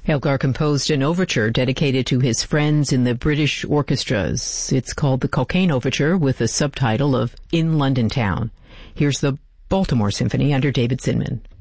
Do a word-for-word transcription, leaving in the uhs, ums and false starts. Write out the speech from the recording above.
Elgar composed an overture dedicated to his friends in the British orchestras. It's called the Cockaigne Overture with the subtitle of In London Town. Here's the Baltimore Symphony under David Zinman.